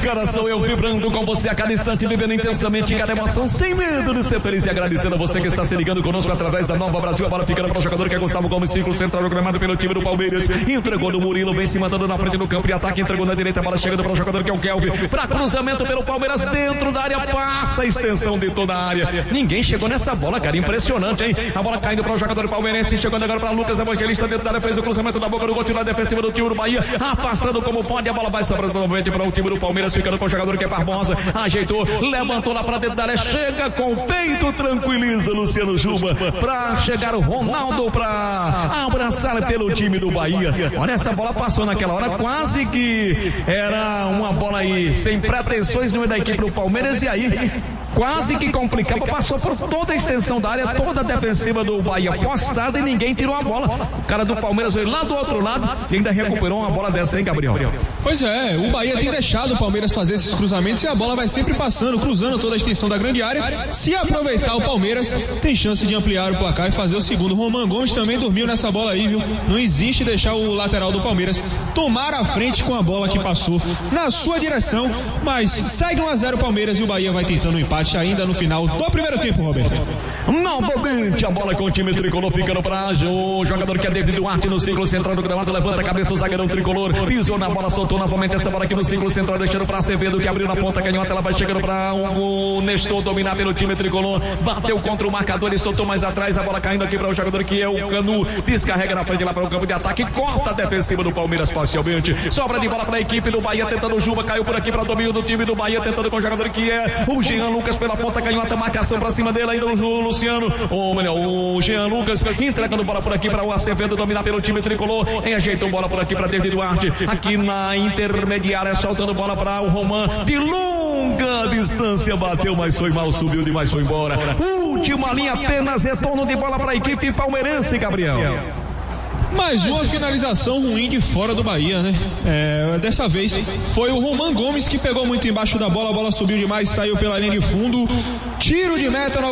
cara, sou eu vibrando com você a cada instante, vivendo intensamente cada emoção, sem medo de ser feliz e agradecendo a você que está se ligando conosco através da Nova Brasil. A bola ficando para o jogador que é Gustavo Gomes, círculo central, programado pelo time do Palmeiras. Entregou no Murilo, vem se mandando na frente do campo de ataque, entregou na direita, a bola chegando para o jogador que é o Kelvin, para cruzamento pelo Palmeiras, dentro da área, passa a extensão de toda a área. Ninguém chegou nessa bola, cara, impressionante, hein? A bola caindo para o jogador palmeirense, chegando agora para Lucas Evangelista, dentro da área, fez o cruzamento da boca do gol, tiro na defensiva do time do Bahia, afastando como pode, a bola vai sobrando novamente para o time do Palmeiras, ficando com o jogador que é Barbosa, ajeitou, levantou lá para dentro da área, chega com o peito, tranquiliza Luciano Juba, para chegar o Ronaldo para abraçar pelo time do Bahia. Olha, essa bola passou naquela hora, quase que era uma bola aí sem pretensões no meio da equipe do Palmeiras, e aí quase que complicava, passou por toda a extensão da área, toda a defensiva do Bahia postada e ninguém tirou a bola. O cara do Palmeiras veio lá do outro lado e ainda recuperou uma bola dessa, hein, Gabriel? Pois é, o Bahia tem deixado o Palmeiras fazer esses cruzamentos e a bola vai sempre passando, cruzando toda a extensão da grande área. Se aproveitar o Palmeiras, tem chance de ampliar o placar e fazer o segundo. Roman Gomes também dormiu nessa bola aí, viu? Não existe deixar o lateral do Palmeiras tomar a frente com a bola que passou na sua direção, mas segue 1-0 o Palmeiras e o Bahia vai tentando um empate ainda no final do primeiro tempo, Roberto. Novamente a bola com o time tricolor ficando para o jogador que é David Duarte no círculo central do gramado, levanta a cabeça o zagueirão tricolor, pisou na bola, soltou novamente essa bola aqui no círculo central, deixando para Acevedo que abriu na ponta canhota, ela vai chegando para o Nestor dominar pelo time tricolor, bateu contra o marcador e soltou mais atrás, a bola caindo aqui para o jogador que é o Canu, descarrega na frente lá para o campo de ataque, corta a defensiva do Palmeiras parcialmente, sobra de bola para a equipe do Bahia, tentando o Juba, caiu por aqui para domínio do time do Bahia, tentando com o jogador que é o Jean Lucas pela ponta canhota, marcação para cima dele, ainda o Luciano, ou melhor, o Jean Lucas, entregando bola por aqui para o Acevedo dominar pelo time tricolor, ajeitou bola por aqui para David Duarte, aqui na intermediária, soltando bola para o Roman, de longa distância, bateu, mas foi mal, subiu demais, foi embora. Última linha, apenas retorno de bola para a equipe palmeirense, Gabriel. Mais uma finalização ruim de fora do Bahia, né? Dessa vez foi o Roman Gomes que pegou muito embaixo da bola, a bola subiu demais, saiu pela linha de fundo, tiro de meta.